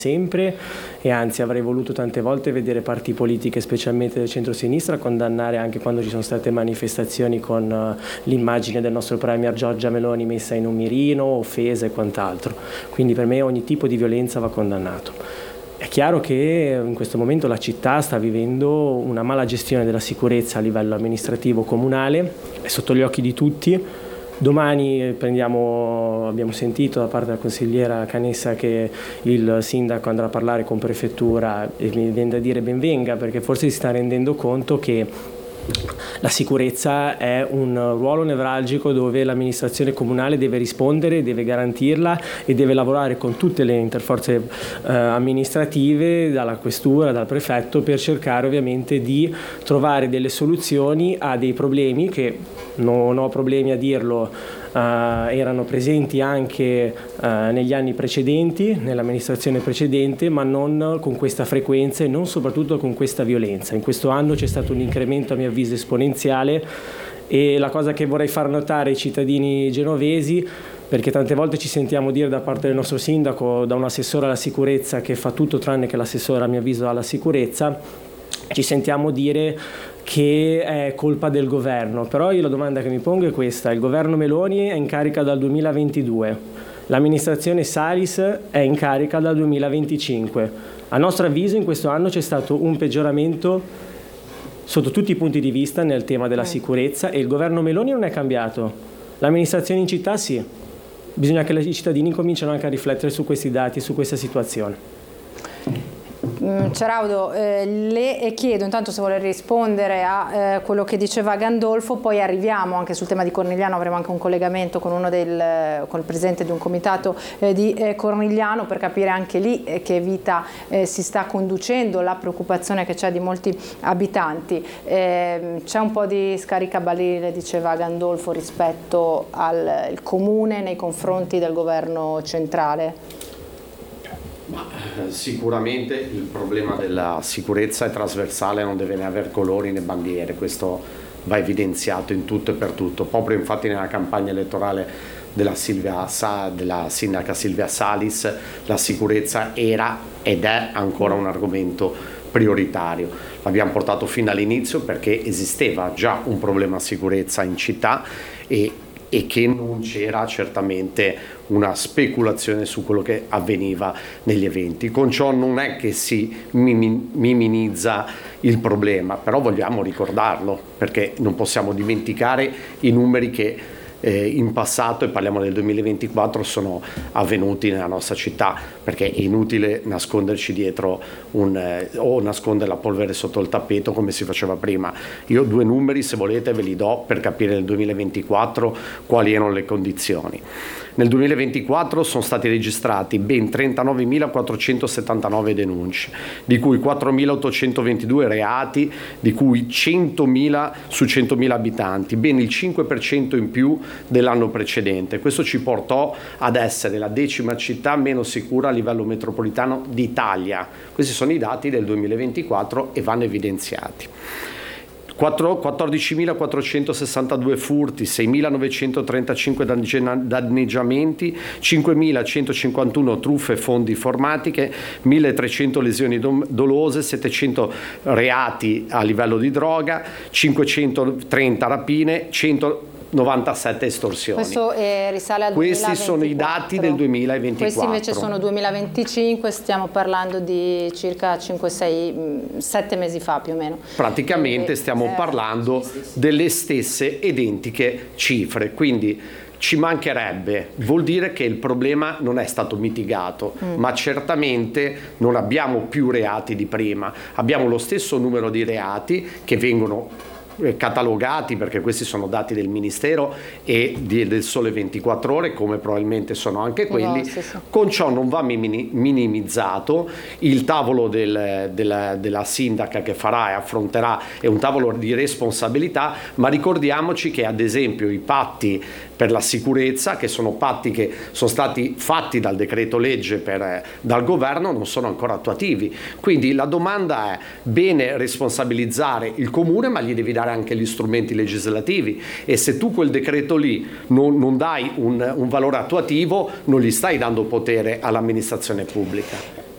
sempre, e anzi avrei voluto tante volte vedere parti politiche, specialmente del centro-sinistra, condannare anche quando ci sono state manifestazioni con l'immagine del nostro premier Giorgia Meloni messa in un mirino, offese e quant'altro. Quindi per me ogni tipo di violenza va condannato. È chiaro che in questo momento la città sta vivendo una mala gestione della sicurezza a livello amministrativo comunale, è sotto gli occhi di tutti. Domani abbiamo sentito da parte della consigliera Canessa che il sindaco andrà a parlare con prefettura e mi viene da dire ben venga, perché forse si sta rendendo conto che la sicurezza è un ruolo nevralgico dove l'amministrazione comunale deve rispondere, deve garantirla e deve lavorare con tutte le interforze amministrative, dalla questura, dal prefetto, per cercare ovviamente di trovare delle soluzioni a dei problemi che, non ho problemi a dirlo, erano presenti anche negli anni precedenti, nell'amministrazione precedente, ma non con questa frequenza e non soprattutto con questa violenza. In questo anno c'è stato un incremento a mio avviso esponenziale, e la cosa che vorrei far notare ai cittadini genovesi, perché tante volte ci sentiamo dire da parte del nostro sindaco, da un assessore alla sicurezza che fa tutto tranne che l'assessore a mio avviso alla sicurezza, ci sentiamo dire che è colpa del governo. Però io la domanda che mi pongo è questa: il governo Meloni è in carica dal 2022, l'amministrazione Salis è in carica dal 2025. A nostro avviso in questo anno c'è stato un peggioramento sotto tutti i punti di vista nel tema della sicurezza, e il governo Meloni non è cambiato, l'amministrazione in città sì. Bisogna che i cittadini cominciano anche a riflettere su questi dati e su questa situazione. Ceraudo, le chiedo intanto se vuole rispondere a quello che diceva Gandolfo, poi arriviamo anche sul tema di Cornigliano, avremo anche un collegamento con con il presidente di un comitato di Cornigliano per capire anche lì che vita si sta conducendo, la preoccupazione che c'è di molti abitanti. C'è un po' di scaricabarile, diceva Gandolfo, rispetto al comune nei confronti del governo centrale? Ma sicuramente il problema della sicurezza è trasversale, non deve ne aver colori né bandiere, questo va evidenziato in tutto e per tutto. Proprio infatti nella campagna elettorale della sindaca Silvia Salis la sicurezza era ed è ancora un argomento prioritario. L'abbiamo portato fino all'inizio perché esisteva già un problema sicurezza in città e che non c'era certamente una speculazione su quello che avveniva negli eventi. Con ciò non è che si minimizza il problema, però vogliamo ricordarlo, perché non possiamo dimenticare i numeri che in passato, e parliamo del 2024, sono avvenuti nella nostra città, perché è inutile nasconderci dietro o nascondere la polvere sotto il tappeto come si faceva prima. Io 2 numeri, se volete, ve li do per capire nel 2024 quali erano le condizioni. Nel 2024 sono stati registrati ben 39.479 denunce, di cui 4.822 reati, di cui 100.000 su 100.000 abitanti, ben il 5% in più dell'anno precedente. Questo ci portò ad essere la 10ª città meno sicura a livello metropolitano d'Italia. Questi sono i dati del 2024 e vanno evidenziati. 14.462 furti, 6.935 danneggiamenti, 5.151 truffe fondi informatiche, 1.300 lesioni dolose, 700 reati a livello di droga, 530 rapine, 197 estorsioni. Questo risale al 2024. Questi sono i dati del 2024. Questi invece sono 2025, stiamo parlando di circa 5-6-7 mesi fa più o meno. Praticamente stiamo parlando delle stesse identiche cifre, quindi ci mancherebbe, vuol dire che il problema non è stato mitigato, ma certamente non abbiamo più reati di prima, abbiamo lo stesso numero di reati che vengono catalogati, perché questi sono dati del Ministero e del Sole 24 Ore, come probabilmente sono anche quelli. Sì. Con ciò non va minimizzato il tavolo della sindaca che farà e affronterà, è un tavolo di responsabilità, ma ricordiamoci che ad esempio i patti per la sicurezza, che sono patti che sono stati fatti dal decreto legge dal governo, non sono ancora attuativi. Quindi la domanda è: bene responsabilizzare il comune, ma gli devi dare anche gli strumenti legislativi, e se tu quel decreto lì non dai un valore attuativo, non gli stai dando potere all'amministrazione pubblica.